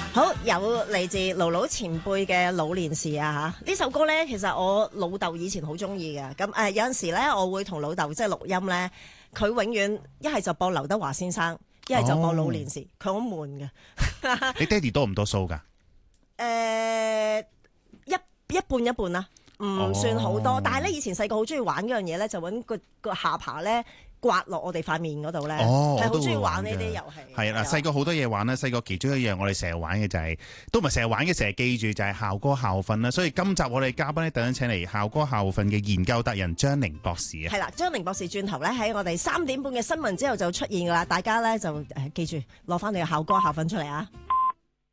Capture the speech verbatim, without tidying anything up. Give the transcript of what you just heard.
好，有嚟自盧盧前輩嘅老年事啊吓，呢首歌咧，其實我老豆以前好中意嘅。咁誒、呃，有陣時咧，我會同老豆即係錄音咧，佢永遠一係就播劉德華先生，一係就播老年事，佢好悶嘅。 你爹哋多唔多鬚噶？誒、 呃，一一半一半啦，唔算好多。 哦、 但係咧，以前細個好中意玩嗰樣嘢咧，就搵個個下巴咧。刮落我哋塊面嗰度咧，係好中意玩呢啲遊戲。 係啦，細個好多嘢玩啦。細個其中一樣我哋成日玩嘅就係、是，都唔係成日玩嘅，成日記住就係校歌校訓啦。所以今集我哋嘉賓咧，特登請嚟校歌校訓嘅研究達人張寧博士啊。 係啦，張寧博士轉頭咧喺我哋三點半嘅新聞之後就出現噶啦，大家咧就誒記住攞翻你嘅校歌校訓出嚟啊！